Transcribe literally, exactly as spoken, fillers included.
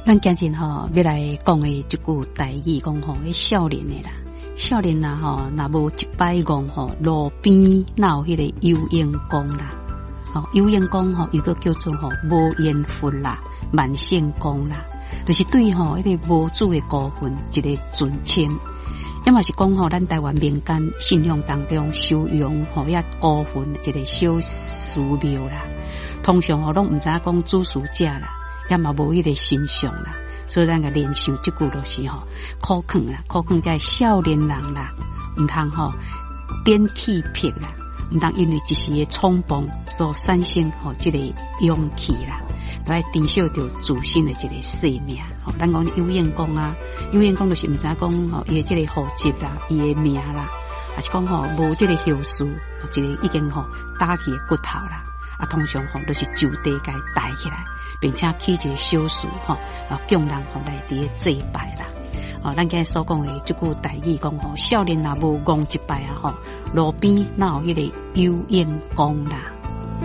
咱今日吼要来讲的这句台语，讲吼，迄少年的啦，少年啦吼，若无一摆戆吼，路边哪有迄个有眼光啦？吼，有眼光吼，又个叫做吼无缘分啦，慢性光啦，就是对吼迄个无主的孤魂一个尊称。要么是讲吼，咱台湾民间信仰当中收容吼遐孤魂一个小寺庙啦，通常吼拢毋知影讲主事者啦。也嘛无迄个形象啦，所以咱个练习即句就是吼，苦劝啦，苦劝在少年人啦，毋通吼点气魄啦，毋通因为一时的冲动所产生吼即个勇气啦，来珍惜着自身的一个生命。吼，咱讲有眼光啊，有眼光就是毋知讲吼伊的即个户籍啦，伊的名啦，还是讲吼无即个后事，一个已经吼打起的骨头啦。啊，通常吼都是就地该带起来，并且起一个小事吼，啊，供人吼来伫个祭拜啦。哦，咱今日所讲的这句台语讲吼，少年若无戆一摆啊吼，路边哪有迄个有眼光啦。